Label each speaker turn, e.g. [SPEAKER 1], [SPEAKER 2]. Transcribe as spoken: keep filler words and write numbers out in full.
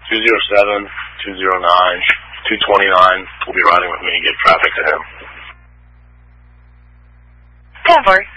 [SPEAKER 1] two zero seven, two zero nine, two twenty-nine will be riding with me and give traffic to him.
[SPEAKER 2] ten four.